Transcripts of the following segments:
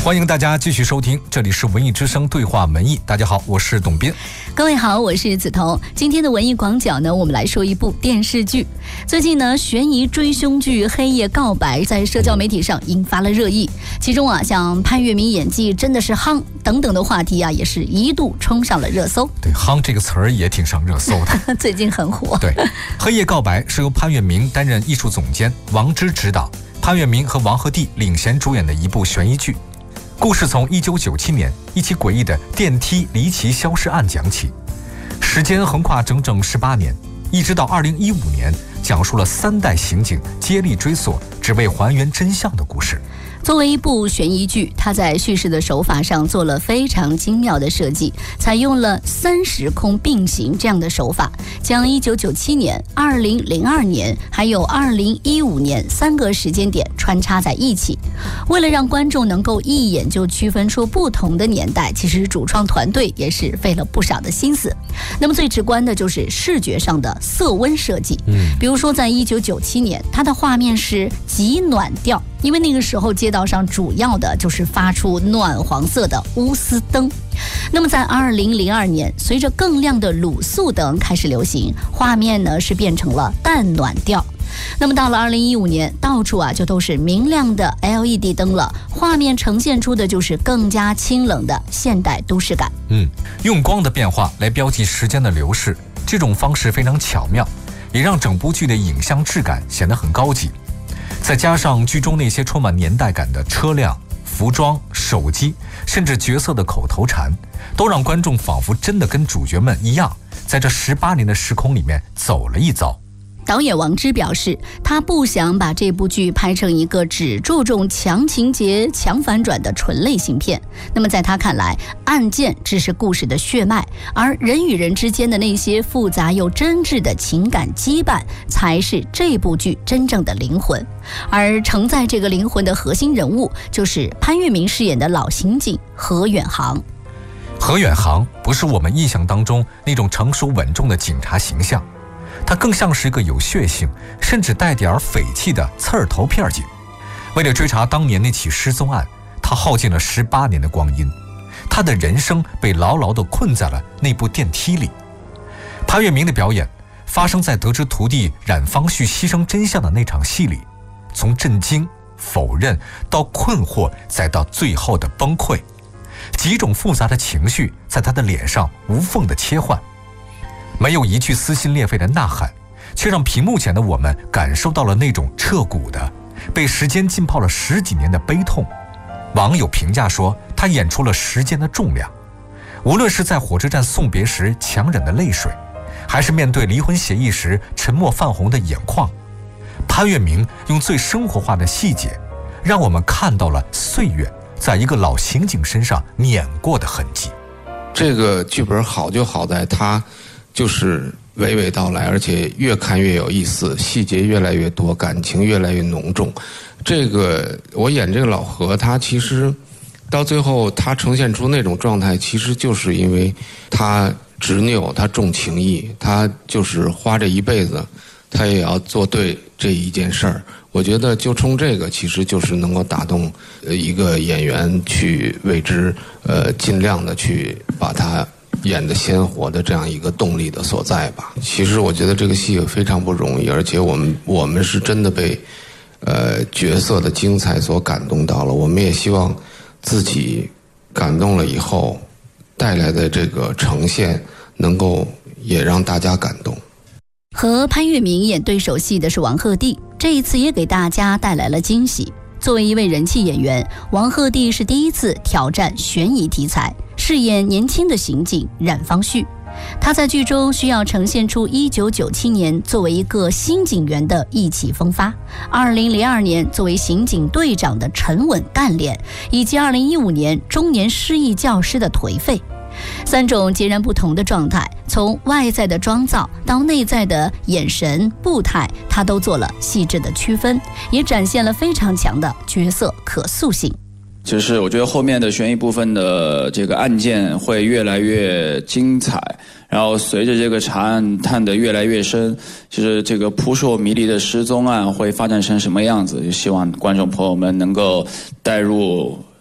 欢迎大家继续收听，这里是文艺之声对话文艺。大家好，我是董斌。 各位好，我是梓潼。今天的文艺广角呢，我们来说一部电视剧。最近呢，悬疑追凶剧《黑夜告白》在社交媒体上引发了热议，其中像潘粤明演技真的是夯等等的话题也是一度冲上了热搜。 对，夯这个词儿也挺上热搜的最近很火。 对，《黑夜告白》是由潘粤明担任艺术总监，王之执导，潘粤明和王鹤棣领衔主演的一部悬疑剧。故事从1997年一起诡异的电梯离奇消失案讲起，时间横跨整整18年，一直到2015年，讲述了3代刑警接力追索，只为还原真相的故事。 作为一部悬疑剧，它在叙事的手法上做了非常精妙的设计，采用了3时空并行这样的手法，将1997年、2002年还有2015年3个时间点穿插在一起。为了让观众能够一眼就区分出不同的年代，其实主创团队也是费了不少的心思。那么最直观的就是视觉上的色温设计，比如说在1997年，它的画面是极暖调，因为那个时候街道上主要的就是发出暖黄色的钨丝灯。那么在2002年，随着更亮的卤素灯开始流行，画面呢是变成了淡暖调。那么到了2015年，到处就都是明亮的 LED 灯了，画面呈现出的就是更加清冷的现代都市感。 用光的变化来标记时间的流逝，这种方式非常巧妙，也让整部剧的影像质感显得很高级。再加上剧中那些充满年代感的车辆、服装、手机，甚至角色的口头禅，都让观众仿佛真的跟主角们一样，在这18年的时空里面走了一遭。 导演王之表示，他不想把这部剧拍成一个只注重强情节、强反转的纯类型片。那么在他看来，案件只是故事的血脉，而人与人之间的那些复杂又真挚的情感羁绊，才是这部剧真正的灵魂。而承载这个灵魂的核心人物，就是潘粤明饰演的老刑警何远航。 何远航不是我们印象当中那种成熟稳重的警察形象，他更像是一个有血性甚至带点匪气的刺儿头片警。为了追查当年那起失踪案，他耗尽了18年的光阴，他的人生被牢牢地困在了那部电梯里。潘粤明的表演发生在得知徒弟冉方旭牺牲真相的那场戏里，从震惊、否认到困惑，再到最后的崩溃，几种复杂的情绪在他的脸上无缝地切换。没有一句撕心裂肺的呐喊，却让屏幕前的我们感受到了那种彻骨的被时间浸泡了10几年的悲痛。网友评价说，他演出了时间的重量。无论是在火车站送别时强忍的泪水，还是面对离婚协议时沉默泛红的眼眶，潘粤明用最生活化的细节，让我们看到了岁月在一个老刑警身上碾过的痕迹。 这个剧本好就好在它就是娓娓道来，而且越看越有意思，细节越来越多，感情越来越浓重。这个我演这个老何，他其实到最后他呈现出那种状态，其实就是因为他执拗，他重情义，他就是花这一辈子他也要做对这一件事儿。我觉得就冲这个其实就是能够打动一个演员去为之尽量的去把他演得鲜活的这样一个动力的所在吧。其实我觉得这个戏也非常不容易，而且我们是真的被角色的精彩所感动到了。我们也希望自己感动了以后带来的这个呈现能够也让大家感动。 和潘粤明演对手戏的是王鹤棣，这一次也给大家带来了惊喜。作为一位人气演员，王鹤棣是第一次挑战悬疑题材，饰演年轻的刑警冉方旭。他在剧中需要呈现出1997年作为一个新警员的意气风发，2002年作为刑警队长的沉稳干练，以及2015年中年失忆教师的颓废。3种截然不同的状态，从外在的妆造到内在的眼神步态，他都做了细致的区分，也展现了非常强的角色可塑性。 就是我觉得后面的悬疑部分的这个案件会越来越精彩，然后随着这个查案探得越来越深，就是这个扑朔迷离的失踪案会发展成什么样子，就希望观众朋友们能够带入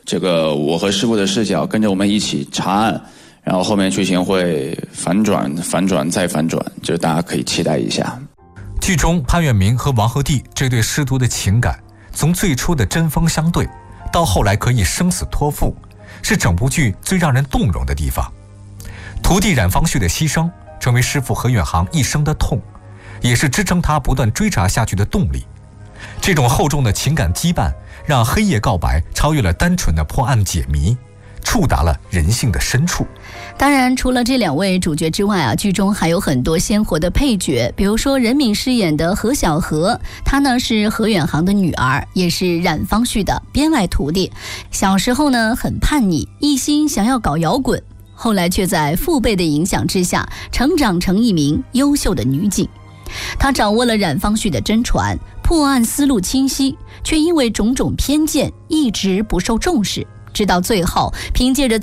这个我和师傅的视角跟着我们一起查案，然后后面剧情会反转再反转，就大家可以期待一下。 剧中潘粤明和王鹤棣这对师徒的情感，从最初的针锋相对，到后来可以生死托付，是整部剧最让人动容的地方。徒弟冉方旭的牺牲，成为师傅何远航一生的痛，也是支撑他不断追查下去的动力。这种厚重的情感羁绊，让黑夜告白超越了单纯的破案解谜，触达了人性的深处。 当然，除了这2位主角之外剧中还有很多鲜活的配角，比如说任敏饰演的何小荷，她呢是何远航的女儿，也是冉方旭的编外徒弟。小时候呢很叛逆，一心想要搞摇滚，后来却在父辈的影响之下，成长成一名优秀的女警。她掌握了冉方旭的真传，破案思路清晰，却因为种种偏见一直不受重视，直到最后凭借着